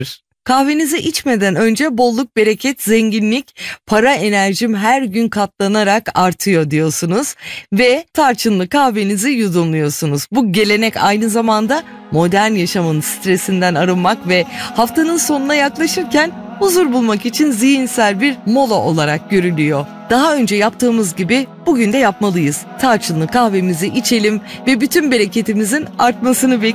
Kahvenizi içmeden önce bolluk, bereket, zenginlik, para enerjim her gün katlanarak artıyor diyorsunuz ve tarçınlı kahvenizi yudumluyorsunuz. Bu gelenek aynı zamanda modern yaşamın stresinden arınmak ve haftanın sonuna yaklaşırken huzur bulmak için zihinsel bir mola olarak görülüyor. Daha önce yaptığımız gibi bugün de yapmalıyız. Tarçınlı kahvemizi içelim ve bütün bereketimizin artmasını bekliyoruz.